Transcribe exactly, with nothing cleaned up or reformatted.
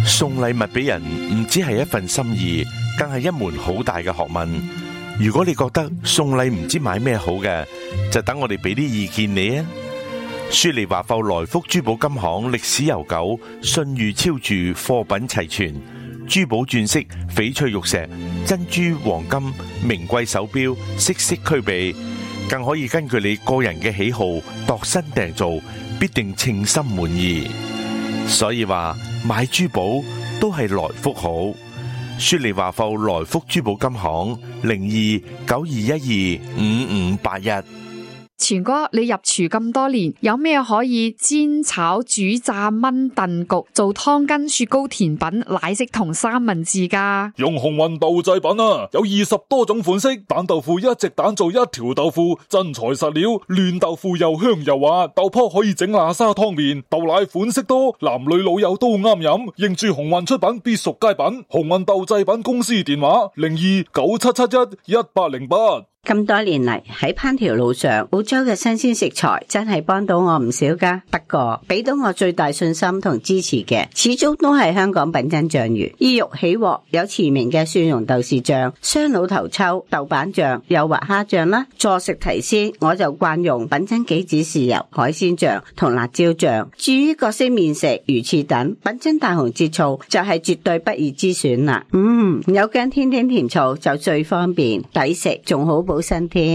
送禮物俾人唔只係一份心意，更係一門好大嘅學問。如果你覺得送禮唔知買咩好嘅，就等我哋俾啲意見你啊！雪梨華埠來福珠寶金行歷史悠久，信譽超著，貨品齊全，珠寶鑽飾、翡翠玉石、珍珠、黃金、名貴手錶，色色俱備，更可以根據你個人嘅喜好度身訂造，必定稱心滿意。所以話買珠寶都係來福好。雪梨華埠來福珠寶金行零二九二一二五五八一。 全哥，你入廚咁多年，有咩可以煎、炒、煮、炸、炆、燉、焗做湯羹、雪糕、甜品、奶昔同三文治噶？ 用鴻運豆製品啊，有二十多種款式，蛋豆腐一隻蛋做一條豆腐，真材實料，嫩豆腐又香又滑，豆泡可以整喇沙湯麵，豆奶款式多，男女老幼都啱飲，認住鴻運出品必屬佳品。鴻運豆製品公司電話零二九七七一一八零八。 咁多年嚟喺烹調路上，澳洲嘅新鮮食材真係幫到我唔少噶。不過俾到我最大信心同支持嘅，始終都係香港品珍醬園。意欲起鑊有馳名嘅蒜蓉豆豉醬、雙老頭抽、豆瓣醬、幼滑蝦醬啦。助食提鮮，我就慣用品珍杞子豉油、海鮮醬同辣椒醬。至於各式麵食、魚翅等，品珍大紅浙醋就係絕對不二之選啦。嗯，有間天天甜醋就最方便、抵食，仲好補身添。